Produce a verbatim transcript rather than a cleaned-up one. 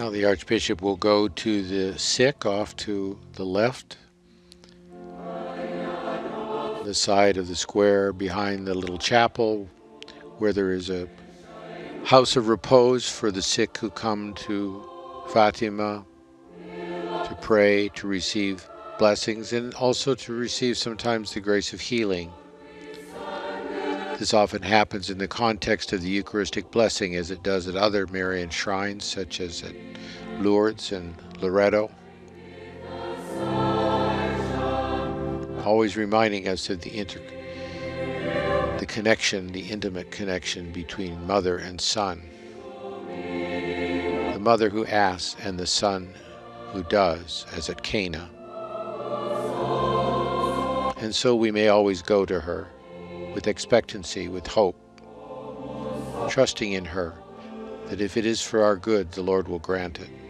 Now the Archbishop will go to the sick off to the left, the side of the square behind the little chapel where there is a house of repose for the sick who come to Fatima to pray, to receive blessings, and also to receive sometimes the grace of healing. This often happens in the context of the Eucharistic blessing, as it does at other Marian shrines, such as at Lourdes and Loreto, always reminding us of the inter the connection, the intimate connection between mother and son. The mother who asks and the son who does, as at Cana. And so we may always go to her with expectancy, with hope, trusting in her that if it is for our good, the Lord will grant it.